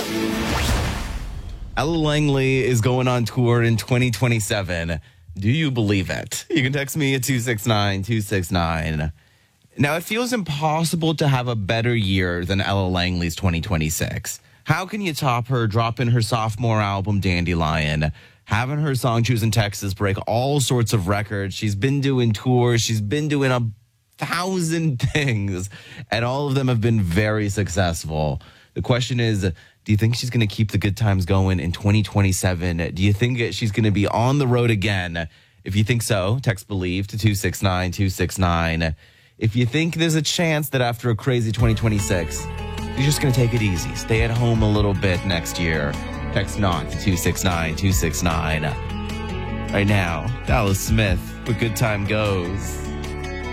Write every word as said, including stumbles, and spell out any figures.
Ella Langley is going on tour in twenty twenty-seven. Do you believe it? You can text me at two six nine, two six nine. Now, it feels impossible to have a better year than Ella Langley's twenty twenty-six. How can you top her dropping her sophomore album, Dandelion, having her song Choosing Texas break all sorts of records? She's been doing tours. She's been doing a thousand things, and all of them have been very successful. The question is, do you think she's going to keep the good times going in twenty twenty-seven? Do you think that she's going to be on the road again? If you think so, text BELIEVE to two six nine, two six nine. If you think there's a chance that after a crazy twenty twenty-six, you're just going to take it easy, stay at home a little bit next year, text NOT to two six nine, two six nine. Right now, Dallas Smith, where good time goes.